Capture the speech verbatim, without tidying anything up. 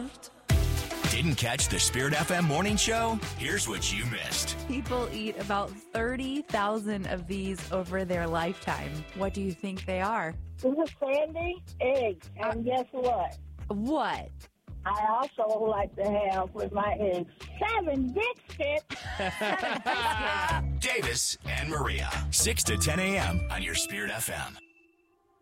Didn't catch the Spirit F M morning show? Here's what you missed. People eat about thirty thousand of these over their lifetime. What do you think they are? This is Sandy, eggs. And guess what? What? I also like to have with my eggs seven biscuits. Davis and Maria, six to ten a.m. on your Spirit F M.